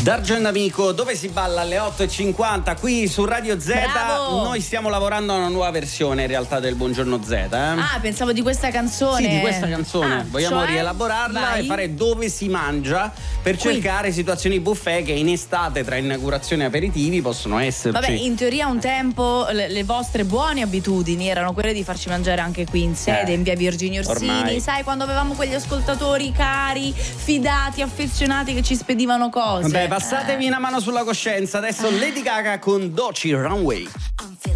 D'Argento Amico, dove si balla alle 8.50 qui su Radio Z. Bravo. Noi stiamo lavorando a una nuova versione in realtà del Buongiorno Z. Ah, pensavo di questa canzone. Sì, di questa canzone. Vogliamo cioè? rielaborarla Vai. e fare dove si mangia per cercare situazioni buffet che in estate tra inaugurazioni e aperitivi possono esserci. Vabbè, in teoria un tempo le vostre buone abitudini erano quelle di farci mangiare anche qui in sede, in via Virginio Orsini. ormai. Sai, quando avevamo quegli ascoltatori cari, fidati, affezionati che ci spedivano cose. Vabbè, passatevi una mano sulla coscienza. Adesso Lady Gaga con Doci Runway. I'm feeling